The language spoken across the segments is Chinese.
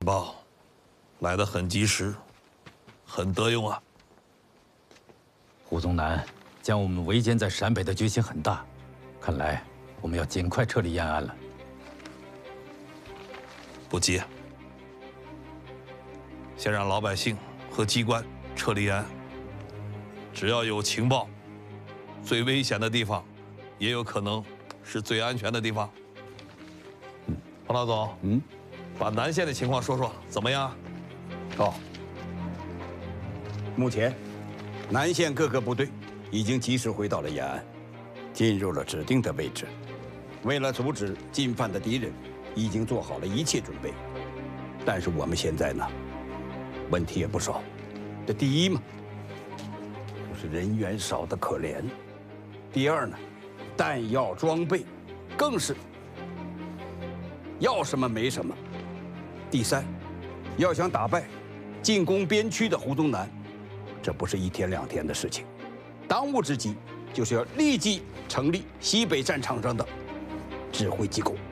报来得很及时，很得用啊。 胡宗南将我们围歼在陕北的决心很大，看来我们要尽快撤离延安了。 不急，先让老百姓和机关撤离延安。只要有情报，最危险的地方，也有可能是最安全的地方。彭老总，把南线的情况说说，怎么样？ 好，目前南线各个部队已经及时回到了延安，进入了指定的位置。为了阻止进犯的敌人，已经做好了一切准备。但是我们现在呢，问题也不少。这第一嘛，就是人员少得可怜；第二呢，弹药装备更是要什么没什么；第三，要想打败进攻边区的胡宗南，这不是一天两天的事情。当务之急就是要立即成立西北战场上的指挥机构。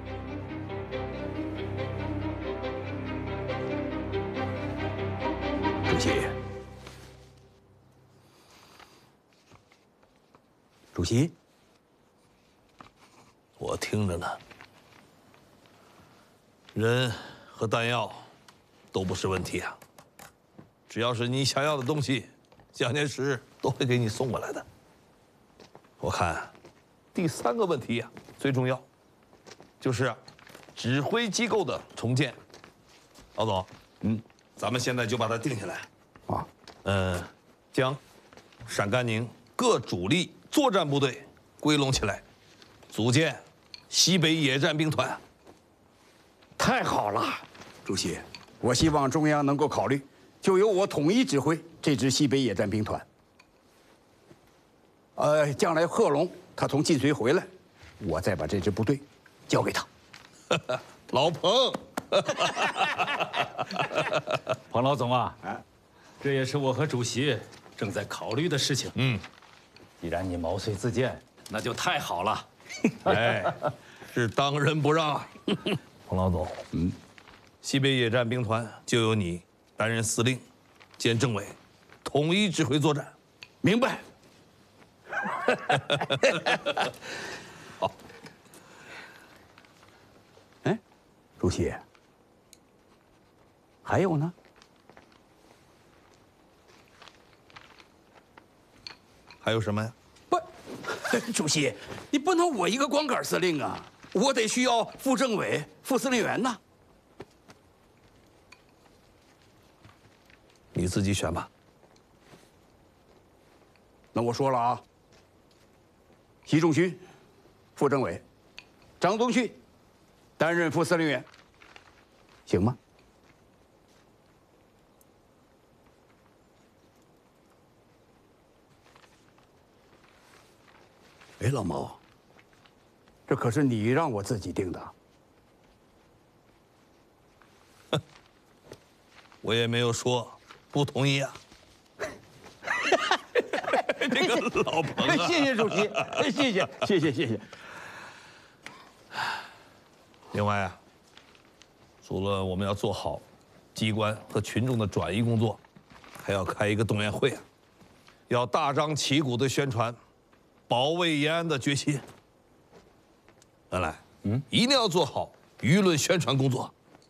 主席，主席， 我听着呢。人和弹药都不是问题啊，只要是你想要的东西，蒋介石都会给你送过来的。我看第三个问题呀，最重要，就是指挥机构的重建。老总，咱们现在就把它定下来。啊，将陕甘宁各主力作战部队归拢起来，组建西北野战兵团。 太好了，主席，我希望中央能够考虑，就由我统一指挥这支西北野战兵团。将来贺龙他从晋绥回来，我再把这支部队交给他。 老彭， 彭老总啊，这也是我和主席正在考虑的事情。既然你毛遂自荐，那就太好了。 哎，是当仁不让。彭老总，西北野战兵团就由你担任司令兼政委，统一指挥作战。 明白。 好。 哎，主席，还有呢？ 还有什么呀？ 不，主席，你不能我一个光杆司令啊，我得需要副政委、副司令员呐。 你自己选吧。 那我说了啊，习仲勋，副政委；张宗逊，担任副司令员，行吗？哎，老毛，这可是你让我自己定的。 我也没有说不同意啊。这个老彭啊， 谢谢主席，谢谢。 另外啊，除了我们要做好机关和群众的转移工作，还要开一个动员会啊，要大张旗鼓地宣传保卫延安的决心。原来，一定要做好舆论宣传工作。